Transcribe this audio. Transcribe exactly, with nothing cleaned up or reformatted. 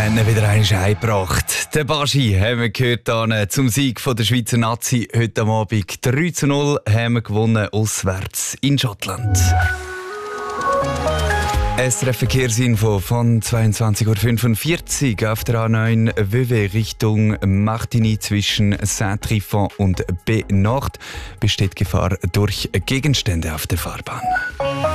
wir haben ihn wieder einmal heimgebracht. Den Baschi haben wir gehört dann zum Sieg von der Schweizer Nazi heute Abend. drei zu null haben wir gewonnen, auswärts in Schottland. S R F Verkehrsinfo von zweiundzwanzig Uhr fünfundvierzig auf der A neun W W Richtung Martigny zwischen Saint-Trifon und B Nord besteht Gefahr durch Gegenstände auf der Fahrbahn.